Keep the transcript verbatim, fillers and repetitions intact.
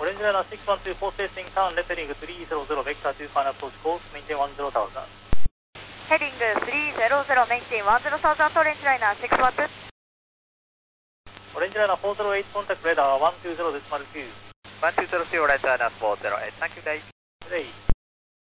オレンジライナーシックスワンツー、フォーステーシングターン、レッドヘディングスリーゼロゼロ、ベクターツー、ファイナルアプローチコース、メインテンワンゼロタウザー。 ヘディングスリーゼロゼロ、メインテンワンゼロタウザー、オレンジライナーシックスワンツー。 オレンジライナーフォーゼロエイト、コンタクトレーダーワンツーゼロデシマルツー。 ワンツーゼロツー、オレンジライナーフォーゼロエイト、サンキューデイ。 デイ。